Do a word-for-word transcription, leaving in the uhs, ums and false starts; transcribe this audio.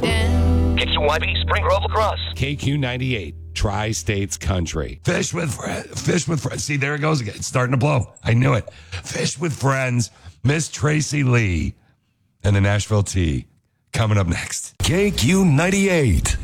again. K Q Y B, Spring Grove, Lacrosse. K Q ninety-eight, Tri-States Country. Fish with friends. Fish with friends. See, there it goes again. It's starting to blow. I knew it. Fish with friends. Miss Tracy Lee and the Nashville Tea coming up next. K Q ninety-eight.